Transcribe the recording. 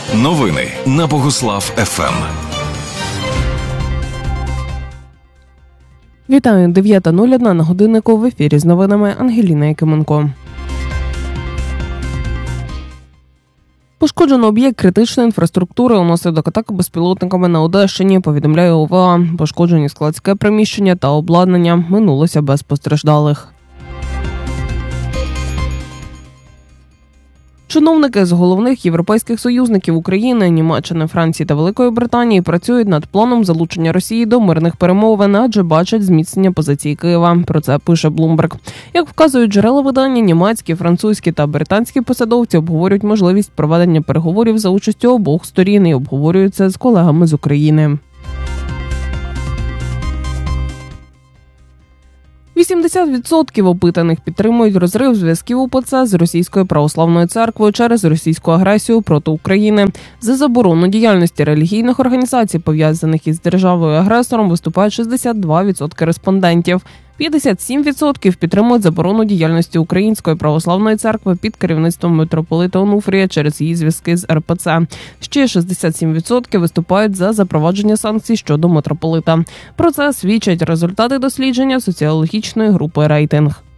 Новини на Богослав ФМ. Вітаю, 9:01 на годиннику, в ефірі з новинами Ангеліна Якименко. Пошкоджено об'єкт критичної інфраструктури унаслідок атаки безпілотниками на Одещині, повідомляє ОВА. Пошкоджені складське приміщення та обладнання, минулося без постраждалих. Чиновники з головних європейських союзників України, Німеччини, Франції та Великої Британії працюють над планом залучення Росії до мирних перемовин, адже бачать зміцнення позиції Києва. Про це пише Bloomberg. Як вказують джерела видання, німецькі, французькі та британські посадовці обговорюють можливість проведення переговорів за участю обох сторін і обговорюють це з колегами з України. 80% опитаних підтримують розрив зв'язків УПЦ з Російською православною церквою через російську агресію проти України. За заборону діяльності релігійних організацій, пов'язаних із державою-агресором, виступають 62% респондентів. 57% підтримують заборону діяльності Української православної церкви під керівництвом митрополита Онуфрія через її зв'язки з РПЦ. Ще 67% виступають за запровадження санкцій щодо митрополита. Про це свідчать результати дослідження соціологічної групи «Рейтинг».